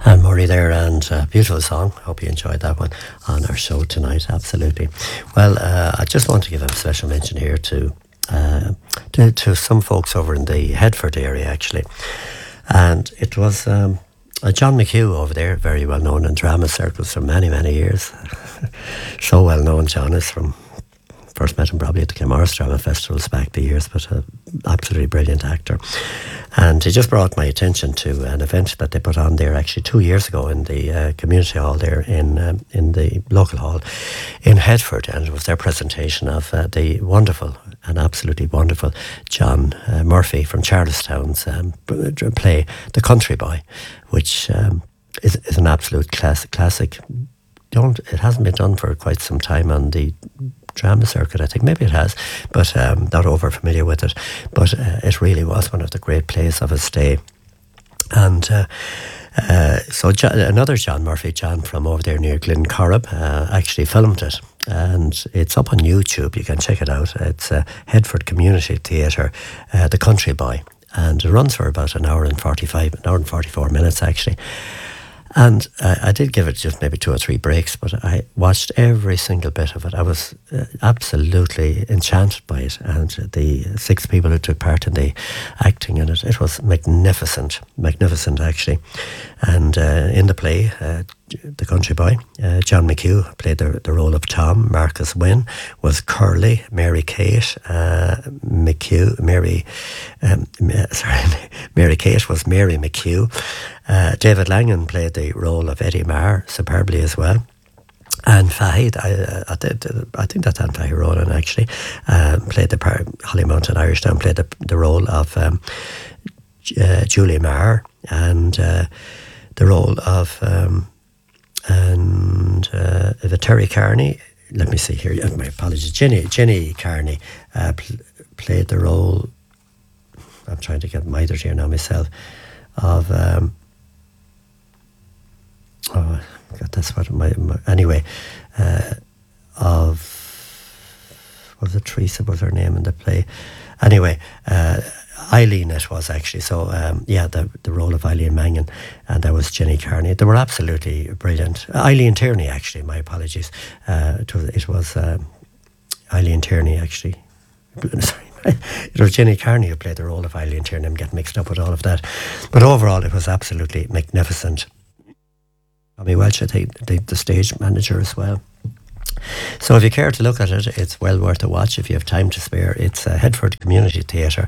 Anne Murray there, and beautiful song. Hope you enjoyed that one on our show tonight. Absolutely. Well, I just want to give a special mention here to some folks over in the Headford area, actually. And it was John McHugh over there, very well known in drama circles for many, many years. So well known, John is from... First met him probably at the Kilmorris Drama Festivals back the years, but an absolutely brilliant actor. And he just brought my attention to an event that they put on there actually 2 years ago in the community hall there in the local hall in Headford, and it was their presentation of the wonderful and absolutely wonderful John Murphy from Charlestown's play The Country Boy, which is an absolute classic. It hasn't been done for quite some time on the drama circuit, I think. Maybe it has, but not over familiar with it. But it really was one of the great plays of its day. And so another John Murphy, John from over there near Glencorrib, actually filmed it. And it's up on YouTube. You can check it out. It's Headford Community Theatre, The Country Boy. And it runs for about an hour and 44 minutes, actually. And I did give it just maybe 2 or 3 breaks, but I watched every single bit of it. I was absolutely enchanted by it, and the 6 people who took part in the acting in it, it was magnificent actually. And in the play, The Country Boy, John McHugh played the role of Tom. Marcus Wynne was Curly. Mary Kate Mary Kate was Mary McHugh. David Langan played the role of Eddie Marr superbly as well. And Fahid, I think that's Anne Fahid Ronan actually, played the part. Holly Mountain Irishtown played the role of Julie Marr, and the role of Terry Carney. Let me see here. My apologies. Jenny Carney played the role. I'm trying to get mitered here now myself. Of God, that's what anyway. Of was it Teresa was her name in the play? Anyway, Eileen it was actually. So the role of Eileen Mangan, and that was Jenny Carney. They were absolutely brilliant. Eileen Tierney actually. My apologies. It was Eileen Tierney actually. Sorry. It was Jenny Carney who played the role of Eileen Tierney. I'm getting mixed up with all of that. But overall, it was absolutely magnificent. Tommy Welch, I think, the stage manager as well. So if you care to look at it, it's well worth a watch if you have time to spare. It's Headford Community Theatre.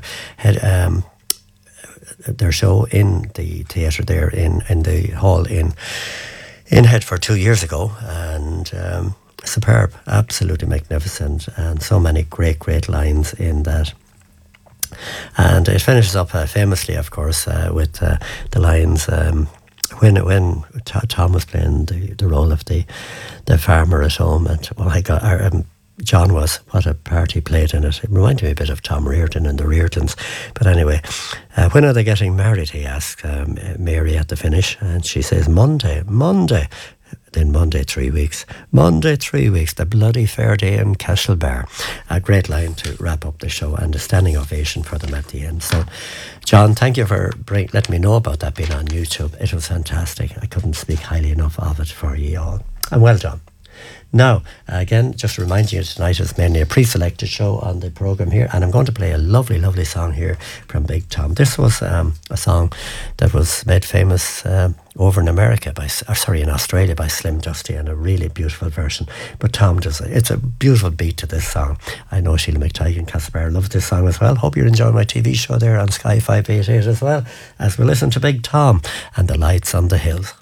Their show in the theatre there in the hall in Headford 2 years ago. And... superb, absolutely magnificent, and so many great lines in that. And it finishes up famously, of course, with the lines when Tom was playing the role of the farmer at home, and oh my God, John was, what a part he played in it. It reminded me a bit of Tom Reardon and the Reardons. But anyway, when are they getting married, he asked Mary at the finish, and she says, Monday. Then Monday 3 weeks. Monday 3 weeks, the bloody fair day in Cashel-Bar. A great line to wrap up the show, and a standing ovation for them at the end. So, John, thank you for letting me know about that being on YouTube. It was fantastic. I couldn't speak highly enough of it for you all. And well done. Now, again, just to remind you, tonight is mainly a pre-selected show on the programme here, and I'm going to play a lovely song here from Big Tom. This was a song that was made famous over in America in Australia by Slim Dusty, and a really beautiful version. But Tom does it. It's a beautiful beat to this song. I know Sheila McTighe and Casper love this song as well. Hope you're enjoying my TV show there on Sky 588 as well, as we listen to Big Tom and the Lights on the Hills.